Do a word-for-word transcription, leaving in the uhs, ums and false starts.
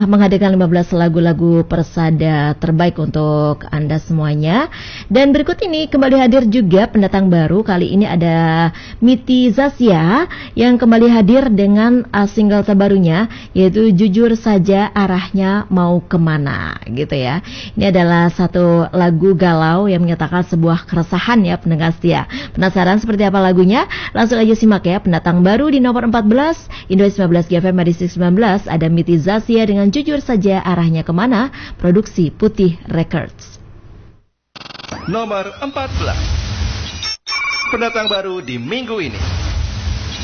menghadirkan lima belas lagu-lagu Persada terbaik untuk Anda semuanya. Dan berikut ini kembali hadir juga pendatang baru. Kali ini ada Miti Zasya yang kembali hadir dengan uh, single terbarunya, yaitu Jujur Saja Arahnya Mau Kemana, gitu ya. Ini adalah satu lagu galau yang menyatakan sebuah keresahan ya pendengar setia. Penasaran seperti apa lagunya? Langsung aja simak ya. Pendatang baru di nomor empat belas Indonesia sembilan belas G F M edisi sembilan belas ada Miti Zasya dengan Jujur Saja Arahnya Kemana, produksi Putih Records. Nomor empat belas, pendatang baru di minggu ini.